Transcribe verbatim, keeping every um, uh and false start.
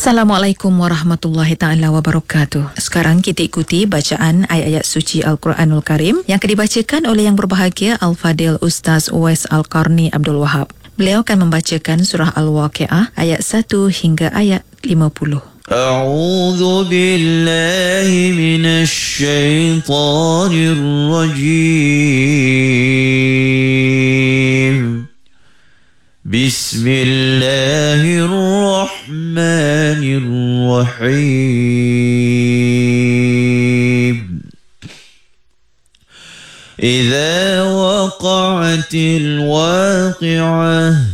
Assalamualaikum warahmatullahi taala wabarakatuh. Sekarang kita ikuti bacaan ayat-ayat suci Al-Quranul Karim yang akan dibacakan oleh yang berbahagia Al-Fadil Ustaz Uwais Al-Qarni Abdul Wahab. Beliau akan membacakan surah Al-Waqi'ah ayat satu hingga ayat lima puluh. A'udzu billahi minasy syaithanir rajim. Bismillahirrahmanirrahim. Idza waqa'atil waqi'ah